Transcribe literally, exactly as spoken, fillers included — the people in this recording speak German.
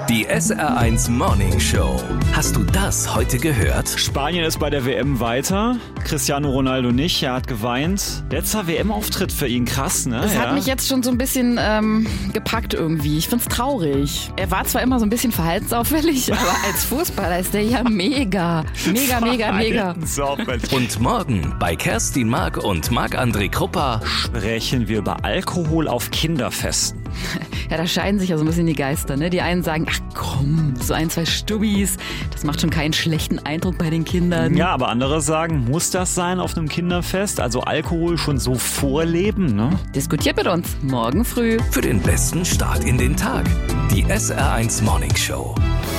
Die S R eins Morning Show. Hast du das heute gehört? Spanien ist bei der W M weiter. Cristiano Ronaldo nicht. Er hat geweint. Letzter W M-Auftritt für ihn. Krass, ne? Das ja. hat mich jetzt schon so ein bisschen ähm, gepackt irgendwie. Ich find's traurig. Er war zwar immer so ein bisschen verhaltensauffällig, aber als Fußballer ist der ja mega. Mega, mega, mega. Und morgen bei Kerstin Mark und Marc-André Kruppa Sprechen wir über Alkohol auf Kinderfesten. Ja, da scheiden sich ja so ein bisschen die Geister, ne? Die einen sagen, ach komm, so ein, zwei Stubbis, das macht schon keinen schlechten Eindruck bei den Kindern. Ja, aber andere sagen, muss das sein auf einem Kinderfest? Also Alkohol schon so vorleben, ne? Diskutiert mit uns morgen früh. für den besten Start in den Tag. Die S R eins Morning Show.